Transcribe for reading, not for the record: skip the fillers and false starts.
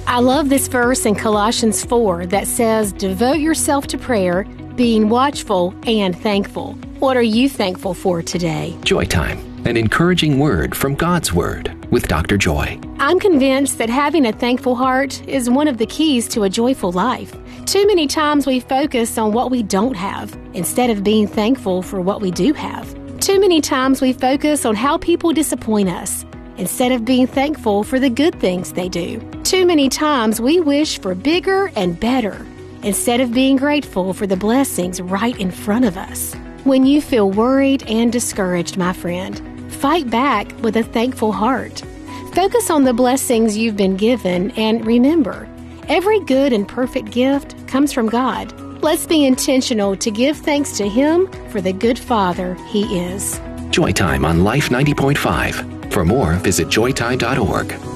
I love this verse in Colossians 4 that says, "Devote yourself to prayer, being watchful and thankful." What are you thankful for today? Joy Time, an encouraging word from God's Word with Dr. Joy. I'm convinced that having a thankful heart is one of the keys to a joyful life. Too many times we focus on what we don't have instead of being thankful for what we do have. Too many times we focus on how people disappoint us instead of being thankful for the good things they do. Too many times we wish for bigger and better instead of being grateful for the blessings right in front of us. When you feel worried and discouraged, my friend, fight back with a thankful heart. Focus on the blessings you've been given and remember, every good and perfect gift comes from God. Let's be intentional to give thanks to Him for the good Father He is. Joy Time on Life 90.5. For more, visit joytime.org.